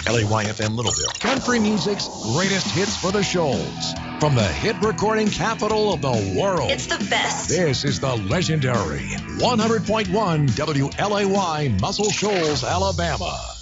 LAYFM Littleville, country music's greatest hits for the Shoals. From the hit recording capital of the world. It's the best. This is the legendary 100.1 WLAY Muscle Shoals, Alabama.